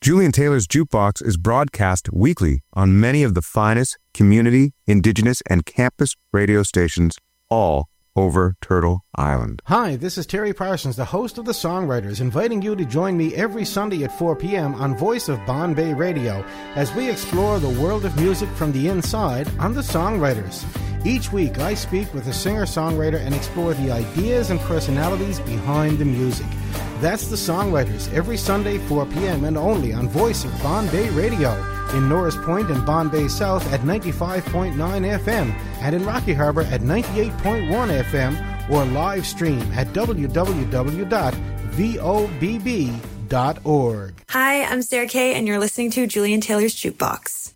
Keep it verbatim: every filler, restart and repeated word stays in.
Julian Taylor's Jukebox is broadcast weekly on many of the finest community, indigenous, and campus radio stations all over Turtle Island. Hi, this is Terry Parsons, the host of The Songwriters, inviting you to join me every Sunday at four p.m. on Voice of Bombay Radio as we explore the world of music from the inside on The Songwriters. Each week, I speak with a singer-songwriter and explore the ideas and personalities behind the music. That's The Songwriters, every Sunday, four p.m. and only on Voice of Bombay Radio in Norris Point and Bombay South at ninety-five point nine F M and in Rocky Harbor at ninety-eight point one F M or live stream at w w w dot vobb dot org. Hi, I'm Sarah Kay, and you're listening to Julian Taylor's Jukebox.